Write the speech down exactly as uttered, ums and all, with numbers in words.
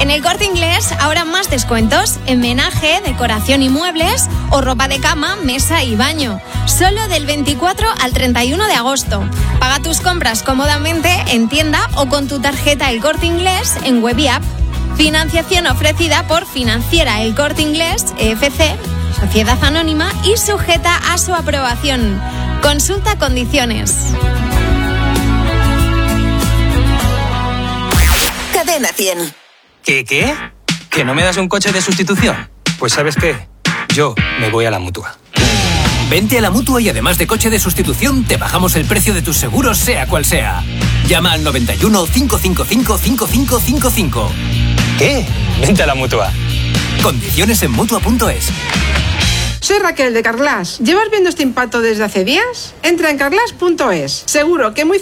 En El Corte Inglés, ahora más descuentos en menaje, decoración y muebles o ropa de cama, mesa y baño. Solo del veinticuatro al treinta y uno de agosto. Paga tus compras cómodamente en tienda o con tu tarjeta El Corte Inglés en web y app. Financiación ofrecida por Financiera El Corte Inglés, E F C, Sociedad Anónima y sujeta a su aprobación. Consulta condiciones. Cadena cien. ¿Qué, qué? ¿Que no me das un coche de sustitución? Pues ¿sabes qué? Yo me voy a la Mutua. Vente a la Mutua y además de coche de sustitución, te bajamos el precio de tus seguros, sea cual sea. Llama al noventa y uno, cinco cinco cinco, cinco cinco cinco cinco. ¿Qué? Vente a la Mutua. Condiciones en Mutua punto es. Soy Raquel de Carglass. ¿Llevas viendo este impacto desde hace días? Entra en carglass punto es. Seguro que muy